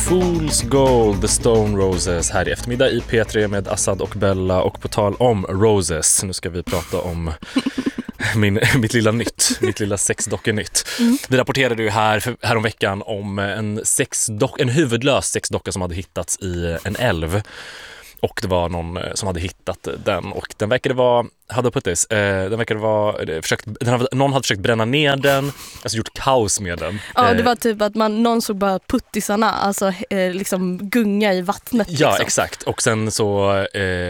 Fool's Gold, The Stone Roses här i eftermiddag i P3 med Assad och Bella. Och på tal om Roses, nu ska vi prata om mitt lilla nytt, mitt lilla sexdockenytt. Vi rapporterade ju här om veckan om en huvudlös sexdocka som hade hittats i en älv. Och det var någon som hade hittat den och den verkade vara, någon hade försökt bränna ner den, alltså gjort kaos med den. Ja, det var typ att någon såg bara puttisarna, alltså liksom gunga i vattnet. Ja, liksom. Exakt. Och sen så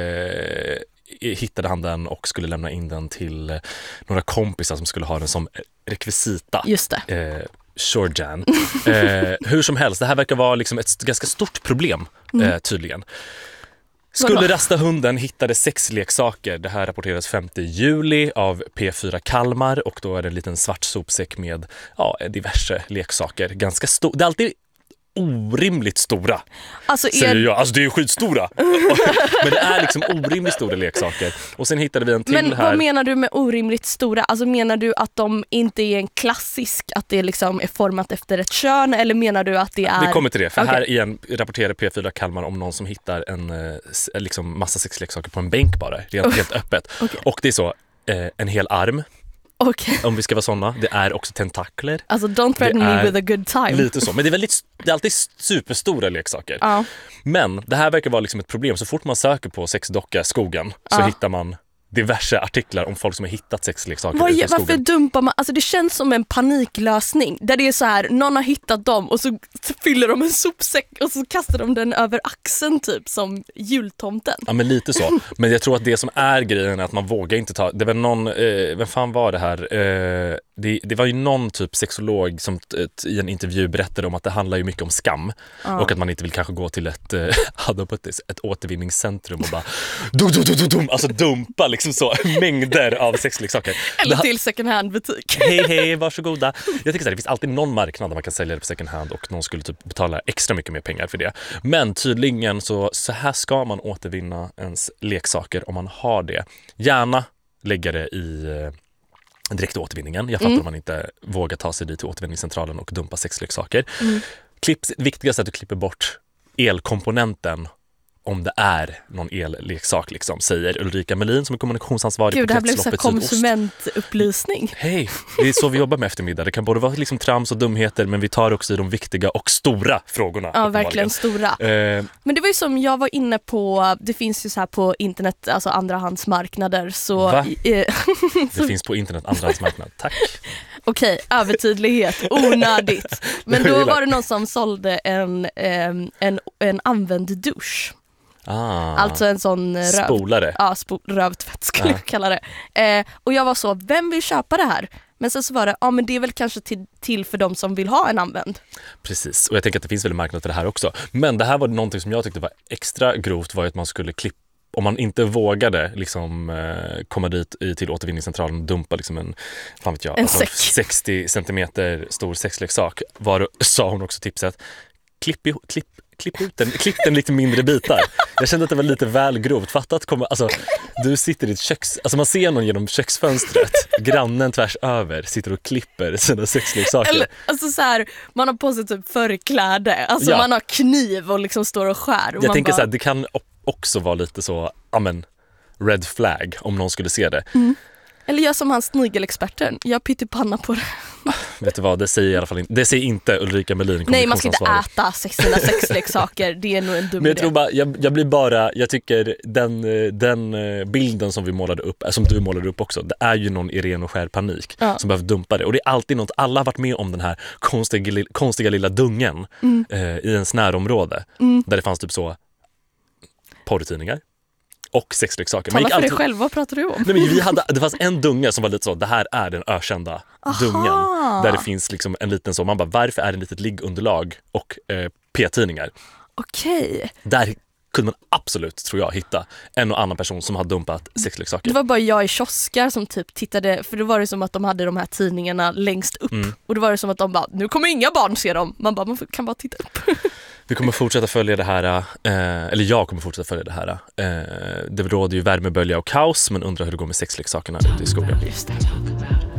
hittade han den och skulle lämna in den till några kompisar som skulle ha den som rekvisita. Just det. Sure Jan. Hur som helst, det här verkar vara liksom ett ganska stort problem tydligen. Skulle rasta hunden hittade sexleksaker. Det här rapporteras 5 juli av P4 Kalmar och då är det en liten svart sopsäck med diverse leksaker. Ganska stor. Det är alltid orimligt stora. Alltså, säger jag. Alltså det är ju skitstora. Men det är liksom orimligt stora leksaker. Och sen hittade vi en till här. Men vad menar du med orimligt stora? Alltså menar du att de inte är en klassisk, att det liksom är format efter ett kön, eller menar du att det är... Vi kommer till det, för här igen rapporterar P4 Kalmar om någon som hittar en liksom massa sexleksaker på en bänk bara, helt öppet. Okay. Och det är så, en hel arm. Okay. Om vi ska vara såna. Det är också tentakler. Alltså don't threaten me with a good time. Lite så, men det är alltid superstora leksaker. Men det här verkar vara liksom ett problem. Så fort man söker på sexdocka skogen så hittar man diverse artiklar om folk som har hittat sexleksaker. Varför dumpar man? Alltså det känns som en paniklösning där det är så här, någon har hittat dem och så fyller de en sopsäck och så kastar de den över axeln typ som jultomten. Ja, men lite så. Men jag tror att det som är grejen är att man vågar inte ta... Det var någon... vem fan var det här? Det var ju någon typ sexolog som i en intervju berättade om att det handlar ju mycket om skam. Och att man inte vill kanske gå till ett återvinningscentrum och bara alltså dumpa liksom så mängder av sexleksaker. Eller till second hand butik. Hej, varsågoda. Jag tänker så här, det finns alltid någon marknad där man kan sälja det på second hand och någon skulle typ betala extra mycket mer pengar för det. Men tydligen så här ska man återvinna ens leksaker om man har det. Gärna lägga det i direkt återvinningen. Jag fattar om man inte vågar ta sig dit till återvinningscentralen och dumpa sexleksaker. Viktigast är att du klipper bort elkomponenten om det är någon elleksak liksom, säger Ulrika Melin som är kommunikationsansvarig på Kretsloppet Sydost. Det här blev så konsumentupplysning. Hej, det är så vi jobbar med eftermiddag. Det kan både vara liksom trams och dumheter, men vi tar också i de viktiga och stora frågorna. Ja, verkligen stora. Men det var ju som jag var inne på, det finns ju så här på internet, alltså andrahandsmarknader. Så, Va? Det finns på internet andrahandsmarknad, tack. Okej, övertydlighet, onödigt. Men då var det någon som sålde en använd dusch. Alltså en sån spolare. Ja, rövtvätt skulle jag kalla det. Och jag var så, vem vill köpa det här? Men sen så var det, men det är väl kanske till för de som vill ha en använd. Precis, och jag tänker att det finns väl en marknad för det här också. Men det här var någonting som jag tyckte var extra grovt, var att man skulle klippa. Om man inte vågade liksom, komma dit till återvinningscentralen och dumpa liksom en 60 centimeter stor sexleksak, sa hon också tipset, klipp den lite mindre bitar. Jag kände att det var lite väl grovt. Fatta att du sitter i ett köks... Alltså man ser någon genom köksfönstret. Grannen tvärs över sitter och klipper sina sexleksaker. Eller, alltså så här, man har på sig typ förkläde. Alltså man har kniv och liksom står och skär. Och jag tänker så här, det kan också vara lite så, red flag om någon skulle se det. Eller gör som hans snigelexperten. Jag pyttipanna på det. Vet du vad, det säger i alla fall inte. Det säger inte Ulrika Melin. Nej, man ska inte äta sina sexleksaker. Det är nog en dum Men jag tror bara, jag tycker den bilden som vi målade upp, som du målade upp också, det är ju någon i ren och skär panik som behöver dumpa det. Och det är alltid något, alla har varit med om den här konstiga lilla dungen i ens närområde. Där det fanns typ så porrtidningar och sexleksaker. Tala för dig själv, vad pratar du om? Nej, men det fanns en dunge som var lite så, det här är den ökända dungen. Där det finns liksom en liten så, man bara, varför är det ett litet liggunderlag och p-tidningar? Okej. Där kunde man absolut, tror jag, hitta en och annan person som har dumpat sexleksaker. Det var bara jag i kioskar som typ tittade, för då var det som att de hade de här tidningarna längst upp. Och då var det som att de bara, nu kommer inga barn se dem. Man kan bara titta upp. Vi kommer fortsätta följa det här, eller jag kommer fortsätta följa det här. Det råder ju värmebölja och kaos, men undrar hur det går med sexleksakerna ute i skogen. Just det.